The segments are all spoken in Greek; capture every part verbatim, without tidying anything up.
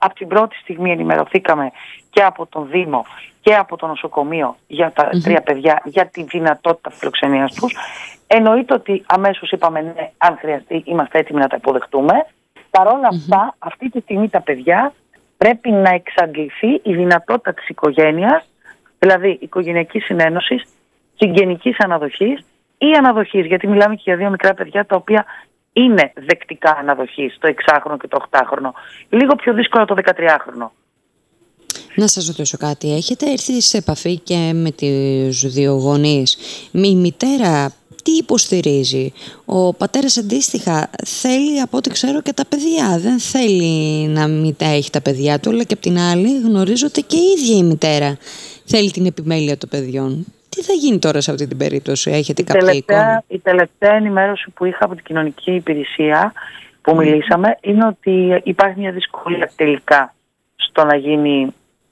από την πρώτη στιγμή ενημερωθήκαμε και από τον Δήμο και από το νοσοκομείο για τα mm-hmm. τρία παιδιά, για τη δυνατότητα φιλοξενίας τους. Εννοείται ότι αμέσως είπαμε ναι, αν χρειαστεί είμαστε έτοιμοι να τα υποδεχτούμε. Παρ' όλα mm-hmm. αυτά, αυτή τη στιγμή τα παιδιά πρέπει να εξαντληθεί η δυνατότητα της οικογένειας, δηλαδή οικογενειακής συνένωσης, συγγενικής αναδοχής ή αναδοχής, γιατί μιλάμε και για δύο μικρά παιδιά τα οποία είναι δεκτικά αναδοχής, το εξάχρονο και το οχτάχρονο. Λίγο πιο δύσκολο το δεκατριάχρονο. Να σας ρωτήσω κάτι. Έχετε έρθει σε επαφή και με τους δύο γονείς? Η μητέρα τι υποστηρίζει? Ο πατέρας αντίστοιχα θέλει, από ό,τι ξέρω, και τα παιδιά. Δεν θέλει να μην τα έχει τα παιδιά του, αλλά και απ' την άλλη γνωρίζω ότι και η ίδια η μητέρα θέλει την επιμέλεια των παιδιών. Τι θα γίνει τώρα σε αυτή την περίπτωση? Έχετε η κάποια τελευταία, εικόνα? Η τελευταία ενημέρωση που είχα από την κοινωνική υπηρεσία που mm. μιλήσαμε είναι ότι υπάρχει μια δυσκολία τελικά στο να γίνει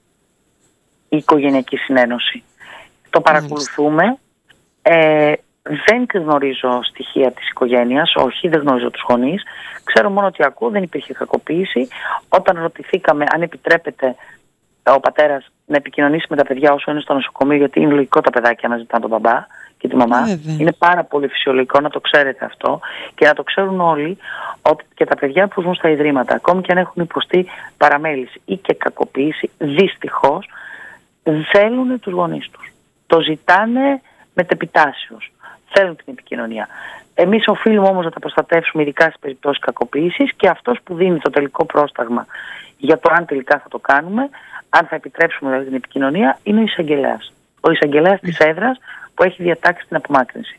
η οικογενειακή συνένωση. Το παρακολουθούμε. Ε, δεν γνωρίζω στοιχεία της οικογένειας, όχι, δεν γνωρίζω τους γονείς. Ξέρω μόνο ότι ακούω, δεν υπήρχε κακοποίηση. Όταν ρωτηθήκαμε αν επιτρέπεται ο πατέρας να επικοινωνήσει με τα παιδιά όσο είναι στο νοσοκομείο, γιατί είναι λογικό τα παιδάκια να ζητάνε τον μπαμπά και τη μαμά. Βέβαια. Είναι πάρα πολύ φυσιολογικό να το ξέρετε αυτό και να το ξέρουν όλοι ότι και τα παιδιά που ζουν στα ιδρύματα, ακόμη και αν έχουν υποστεί παραμέληση ή και κακοποίηση, δυστυχώς θέλουν τους γονείς τους. Το ζητάνε μετεπιτάσεως. Θέλουν την επικοινωνία. Εμείς οφείλουμε όμως να τα προστατεύσουμε, ειδικά στις περιπτώσεις κακοποίησης, και αυτός που δίνει το τελικό πρόσταγμα για το αν τελικά θα το κάνουμε, αν θα επιτρέψουμε δηλαδή την επικοινωνία, είναι ο εισαγγελέας. Ο εισαγγελέας mm. της έδρας που έχει διατάξει την απομάκρυνση.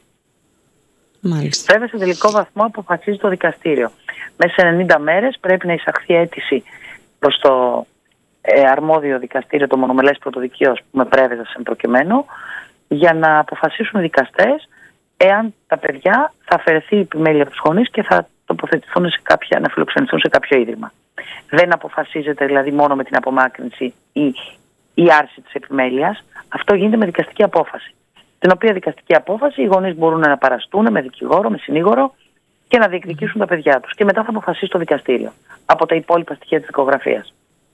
Μάλιστα. Βέβαια, σε τελικό βαθμό αποφασίζει το δικαστήριο. Μέσα σε ενενήντα μέρες πρέπει να εισαχθεί αίτηση προς το ε, αρμόδιο δικαστήριο, το μονομελές πρωτοδικείο που με πρέβεζα σε προκειμένου, για να αποφασίσουν οι δικαστές εάν τα παιδιά θα αφαιρεθεί η επιμέλεια από τους γονείς και θα τοποθετηθούν σε κάποια, να φιλοξενηθούν σε κάποιο ίδρυμα. Δεν αποφασίζεται δηλαδή μόνο με την απομάκρυνση ή η άρση της επιμέλειας. Αυτό γίνεται με δικαστική απόφαση. Την οποία δικαστική απόφαση οι γονείς μπορούν να παραστούν με δικηγόρο, με συνήγορο και να διεκδικήσουν τα παιδιά τους. Και μετά θα αποφασίσει το δικαστήριο από τα υπόλοιπα στοιχεία της δικογραφίας.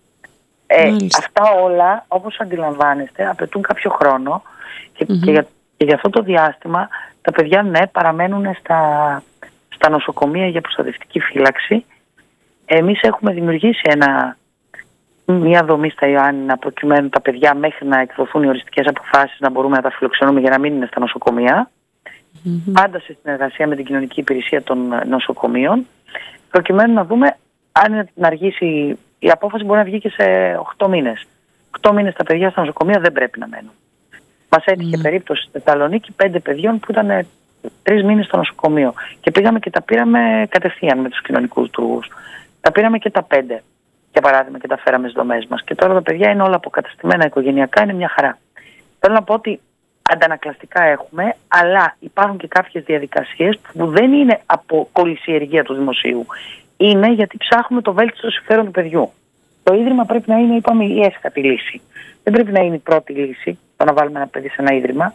Ε, αυτά όλα, όπως αντιλαμβάνεστε, απαιτούν κάποιο χρόνο και, mm-hmm. και, για, και για αυτό το διάστημα τα παιδιά ναι παραμένουν στα, στα νοσοκομεία για προστατευτική φύλαξη. Εμείς έχουμε δημιουργήσει ένα, μια δομή στα Ιωάννινα προκειμένου τα παιδιά μέχρι να εκδοθούν οι οριστικές αποφάσεις να μπορούμε να τα φιλοξενούμε για να μην είναι στα νοσοκομεία. Mm-hmm. Πάντα σε συνεργασία με την κοινωνική υπηρεσία των νοσοκομείων, προκειμένου να δούμε αν να αργήσει η απόφαση, μπορεί να βγει και σε οκτώ μήνες. οκτώ μήνες τα παιδιά στα νοσοκομεία δεν πρέπει να μένουν. Μας έτυχε mm. περίπτωση στη Θεσσαλονίκη πέντε παιδιών που ήταν τρεις μήνες στο νοσοκομείο. Και πήγαμε και τα πήραμε κατευθείαν με τους κοινωνικούς λειτουργούς. Τα πήραμε και τα πέντε, για παράδειγμα, και τα φέραμε στις δομές μας. Και τώρα τα παιδιά είναι όλα αποκαταστημένα οικογενειακά, είναι μια χαρά. Θέλω να πω ότι αντανακλαστικά έχουμε, αλλά υπάρχουν και κάποιες διαδικασίες που δεν είναι από κολυσιεργία του δημοσίου. Είναι γιατί ψάχνουμε το βέλτιστο συμφέρον του παιδιού. Το ίδρυμα πρέπει να είναι, είπαμε, η έσχατη λύση. Δεν πρέπει να είναι η πρώτη λύση το να βάλουμε ένα παιδί σε ένα ίδρυμα.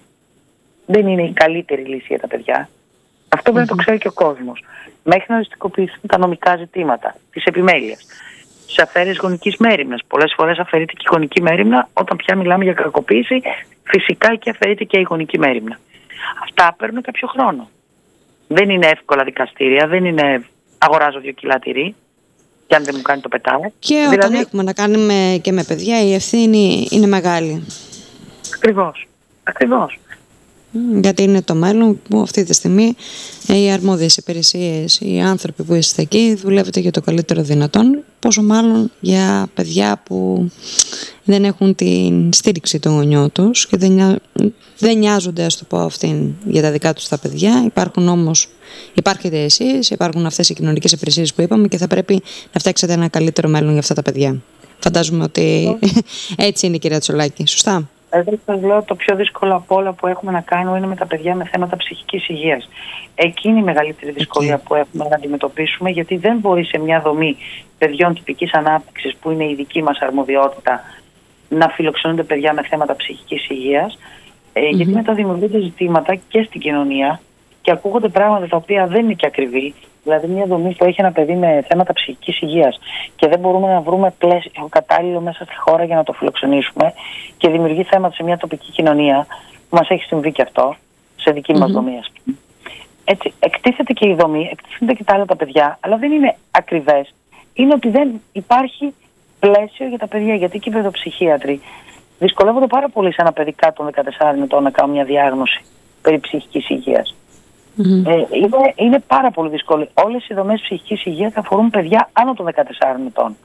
Δεν είναι η καλύτερη λύση για τα παιδιά. Αυτό πρέπει mm-hmm. να το ξέρει και ο κόσμος. Μέχρι να οριστικοποιηθούν τα νομικά ζητήματα της επιμέλειας, της αφαίρεσης γονικής μέριμνας. Πολλές φορές αφαιρείται και η γονική μέριμνα. Όταν πια μιλάμε για κακοποίηση, φυσικά και αφαιρείται και η γονική μέριμνα. Αυτά παίρνουν κάποιο χρόνο. Δεν είναι εύκολα δικαστήρια, δεν είναι αγοράζω δύο κιλά τυρί και αν δεν μου κάνει το πετάω. Και δηλαδή, όταν έχουμε να κάνουμε και με παιδιά, η ευθύνη είναι μεγάλη. Ακριβώς. Ακριβώς. Γιατί είναι το μέλλον που αυτή τη στιγμή οι αρμόδιες υπηρεσίες, οι άνθρωποι που είστε εκεί, δουλεύετε για το καλύτερο δυνατόν. Πόσο μάλλον για παιδιά που δεν έχουν την στήριξη των γονιών τους και δεν, νιά, δεν νοιάζονται, ας το πω αυτήν, για τα δικά τους τα παιδιά. Υπάρχουν όμως, υπάρχετε εσείς, υπάρχουν αυτές οι κοινωνικές υπηρεσίες που είπαμε και θα πρέπει να φτιάξετε ένα καλύτερο μέλλον για αυτά τα παιδιά. Φαντάζομαι ότι έτσι είναι, κυρία Τσολάκη. Σωστά? Εδώ σας λέω, το πιο δύσκολο από όλα που έχουμε να κάνουμε είναι με τα παιδιά με θέματα ψυχικής υγείας. Εκεί είναι η μεγαλύτερη δυσκολία okay. που έχουμε να αντιμετωπίσουμε, γιατί δεν μπορεί σε μια δομή παιδιών τυπικής ανάπτυξης, που είναι η δική μας αρμοδιότητα, να φιλοξενούνται παιδιά με θέματα ψυχικής υγείας, ε, mm-hmm. γιατί μετά δημιουργούνται ζητήματα και στην κοινωνία και ακούγονται πράγματα τα οποία δεν είναι και ακριβή. Δηλαδή, μια δομή που έχει ένα παιδί με θέματα ψυχικής υγείας και δεν μπορούμε να βρούμε πλαίσιο κατάλληλο μέσα στη χώρα για να το φιλοξενήσουμε και δημιουργεί θέματα σε μια τοπική κοινωνία, που μας έχει συμβεί και αυτό, σε δική μας mm-hmm. δομή, ας πούμε. Έτσι, εκτίθεται και η δομή, εκτίθεται και τα άλλα τα παιδιά, αλλά δεν είναι ακριβές. Είναι ότι δεν υπάρχει πλαίσιο για τα παιδιά, γιατί και οι παιδοψυχίατροι δυσκολεύονται πάρα πολύ σε ένα παιδί κάτω των δεκατεσσάρων ετών να κάνουν μια διάγνωση περί ψυχικής υγείας. Mm-hmm. Ε, είναι, είναι πάρα πολύ δύσκολο. Όλες οι δομές ψυχικής υγείας θα αφορούν παιδιά άνω των δεκατεσσάρων ετών.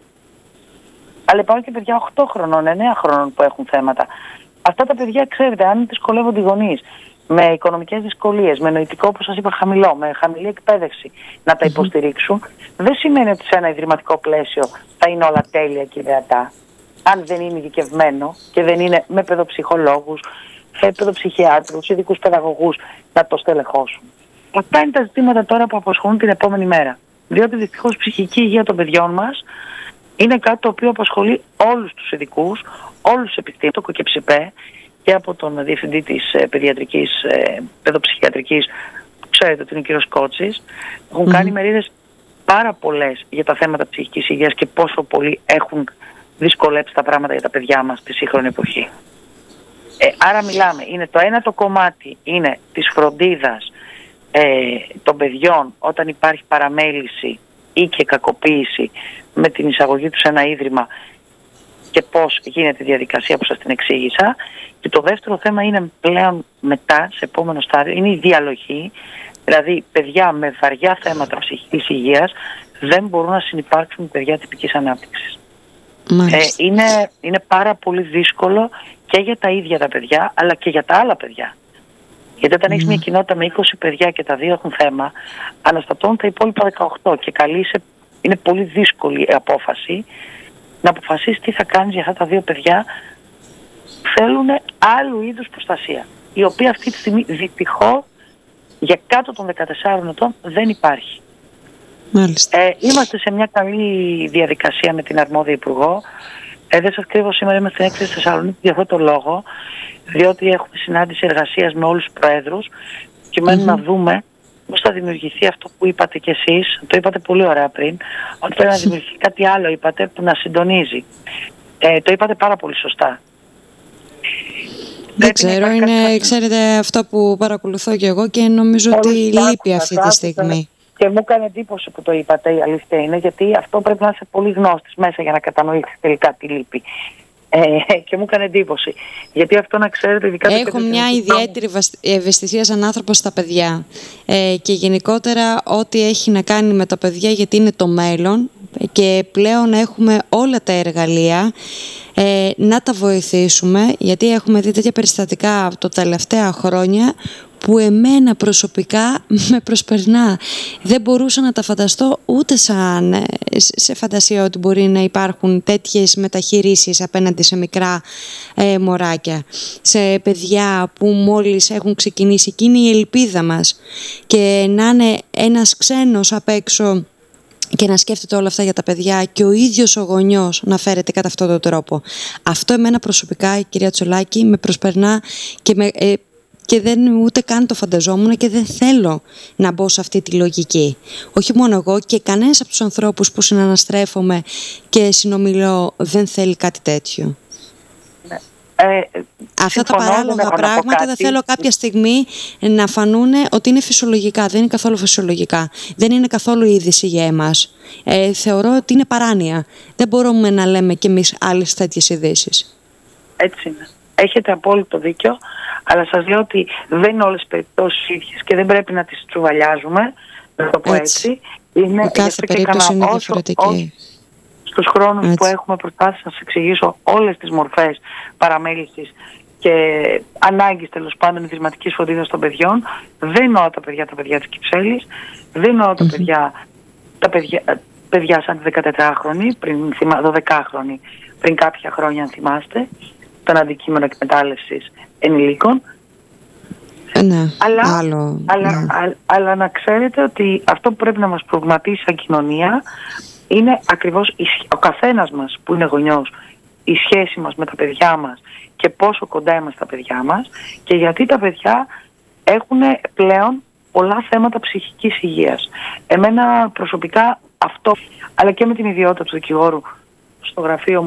Αλλά υπάρχουν και παιδιά οκτώ χρονών, εννέα χρονών που έχουν θέματα. Αυτά τα παιδιά, ξέρετε, αν δυσκολεύονται οι γονείς με οικονομικές δυσκολίες, με νοητικό, όπως σας είπα, χαμηλό, με χαμηλή εκπαίδευση, να τα υποστηρίξουν, mm-hmm. δεν σημαίνει ότι σε ένα ιδρυματικό πλαίσιο θα είναι όλα τέλεια και ιδεατά. Αν δεν είναι ειδικευμένο και δεν είναι με παιδοψυχολόγους, παιδοψυχιάτρους, ειδικούς παιδαγωγούς να το στελεχώσουν. Αυτά είναι τα ζητήματα τώρα που απασχολούν την επόμενη μέρα. Διότι δυστυχώς η ψυχική υγεία των παιδιών μας είναι κάτι το οποίο απασχολεί όλους τους ειδικούς, όλους τους επιστήμονες, το ΚΟΚΕΨΙΠΕ και από τον διευθυντή της ε, παιδιατρικής, ε, παιδοψυχιατρικής, ξέρετε ότι είναι ο κύριος Κότσης, έχουν mm-hmm. κάνει μερίδες πάρα πολλές για τα θέματα ψυχικής υγείας και πόσο πολύ έχουν δυσκολέψει τα πράγματα για τα παιδιά μας στη σύγχρονη εποχή. Ε, άρα μιλάμε, είναι το ένα το κομμάτι, είναι της φροντίδας ε, των παιδιών όταν υπάρχει παραμέληση ή και κακοποίηση με την εισαγωγή του σε ένα ίδρυμα και πώς γίνεται η διαδικασία που σας την εξήγησα. Και το δεύτερο θέμα είναι πλέον μετά, σε επόμενο στάδιο, είναι η διαλογή. Δηλαδή, παιδιά με βαριά θέματα ψυχικής υγείας δεν μπορούν να συνυπάρξουν με παιδιά τυπικής ανάπτυξης. Ε, είναι, είναι πάρα πολύ δύσκολο και για τα ίδια τα παιδιά, αλλά και για τα άλλα παιδιά. Γιατί όταν mm. έχεις μια κοινότητα με είκοσι παιδιά και τα δύο έχουν θέμα, αναστατώνουν τα υπόλοιπα δεκαοκτώ και καλείσαι, είναι πολύ δύσκολη η απόφαση να αποφασίσεις τι θα κάνεις για αυτά τα δύο παιδιά που θέλουν άλλου είδους προστασία, η οποία αυτή τη στιγμή δυστυχώς για κάτω των δεκατεσσάρων ετών δεν υπάρχει. Ε, είμαστε σε μια καλή διαδικασία με την αρμόδια υπουργό. Ε, δεν σας κρύβω, σήμερα είμαι στην έκθεση Θεσσαλονίκη για αυτό το λόγο, διότι έχουμε συνάντηση εργασίας με όλους τους προέδρους και μένουμε mm-hmm. να δούμε πώς θα δημιουργηθεί αυτό που είπατε κι εσείς. Το είπατε πολύ ωραία πριν, ότι πρέπει να δημιουργηθεί κάτι άλλο, είπατε, που να συντονίζει. Ε, το είπατε πάρα πολύ σωστά. Δεν ξέρω, είναι, κάτι... ξέρετε, αυτό που παρακολουθώ κι εγώ και νομίζω ότι λείπει αυτή τη στιγμή. Και μου έκανε εντύπωση που το είπατε, η αλήθεια είναι, γιατί αυτό πρέπει να είσαι πολύ γνώστης μέσα για να κατανοήσεις τελικά τι λείπει. Ε, και μου έκανε εντύπωση. Γιατί αυτό να ξέρετε, ειδικά... Έχω μια ιδιαίτερη ευαισθησία σαν άνθρωπος στα παιδιά. Ε, και γενικότερα ό,τι έχει να κάνει με τα παιδιά, γιατί είναι το μέλλον και πλέον έχουμε όλα τα εργαλεία ε, να τα βοηθήσουμε, γιατί έχουμε δει τέτοια περιστατικά τα τελευταία χρόνια που εμένα προσωπικά με προσπερνά. Δεν μπορούσα να τα φανταστώ ούτε σαν σε φαντασία ότι μπορεί να υπάρχουν τέτοιες μεταχειρήσεις απέναντι σε μικρά ε, μωράκια, σε παιδιά που μόλις έχουν ξεκινήσει. Και είναι η ελπίδα μας. Και να είναι ένας ξένος απ' έξω και να σκέφτεται όλα αυτά για τα παιδιά και ο ίδιος ο γονιός να φέρεται κατά αυτόν τον τρόπο. Αυτό εμένα προσωπικά, η κυρία Τσολάκη, με προσπερνά και με... Ε, και δεν ούτε καν το φανταζόμουν και δεν θέλω να μπω σε αυτή τη λογική. Όχι μόνο εγώ, και κανένας από τους ανθρώπους που συναναστρέφομαι και συνομιλώ δεν θέλει κάτι τέτοιο. Ναι. Ε, Αυτά τα παράλογα πράγματα δεν θέλω κάποια στιγμή να φανούν ότι είναι φυσιολογικά. Δεν είναι καθόλου φυσιολογικά. Δεν είναι καθόλου είδηση για εμάς. Ε, θεωρώ ότι είναι παράνοια. Δεν μπορούμε να λέμε κι εμείς άλλες τέτοιες ειδήσεις. Έτσι είναι. Έχετε απόλυτο δίκιο, αλλά σας λέω ότι δεν είναι όλες οι περιπτώσεις ίδιες και δεν πρέπει να τις τσουβαλιάζουμε, να το πω έτσι. έτσι. Είναι, κάθε περίπτωση είναι διαφορετική. Στους χρόνους έτσι που έχουμε προσπάθησει να σας εξηγήσω όλες τις μορφές παραμέλησης και ανάγκης τέλος πάντων ιδρυματικής φροντίδας των παιδιών, δεν εννοώ τα παιδιά τα παιδιά της Κυψέλης, δεν εννοώ τα, mm-hmm. παιδιά, τα παιδιά, παιδιά σαν τη δεκατετράχρονη, πριν, δωδεκάχρονη, πριν κάποια χρόνια αν θυμάστε, τον αντικείμενο εκμετάλλευσης ενηλίκων. Ναι, αλλά, άλλο, αλλά, ναι. αλλά, αλλά να ξέρετε ότι αυτό που πρέπει να μας προβληματίσει σαν κοινωνία είναι ακριβώς ο καθένας μας που είναι γονιός, η σχέση μας με τα παιδιά μας και πόσο κοντά είμαστε τα παιδιά μας και γιατί τα παιδιά έχουν πλέον πολλά θέματα ψυχικής υγείας. Εμένα προσωπικά αυτό, αλλά και με την ιδιότητα του δικηγόρου στο γραφείο μου,